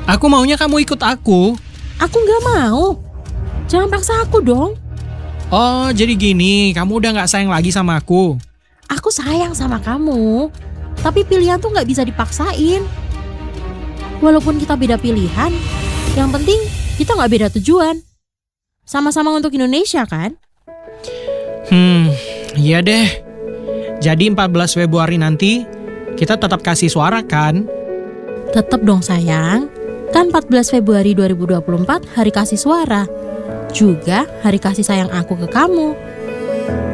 Aku maunya kamu ikut aku. Aku nggak mau. Jangan paksa aku dong. Oh, jadi gini, kamu udah gak sayang lagi sama aku. Aku sayang sama kamu. Tapi pilihan tuh nggak bisa dipaksain. Walaupun kita beda pilihan, yang penting kita nggak beda tujuan. Sama-sama untuk Indonesia kan? Iya deh. Jadi 14 Februari nanti, kita tetap kasih suara kan? Tetap dong sayang. Kan 14 Februari 2024 hari kasih suara. Juga hari kasih sayang aku ke kamu.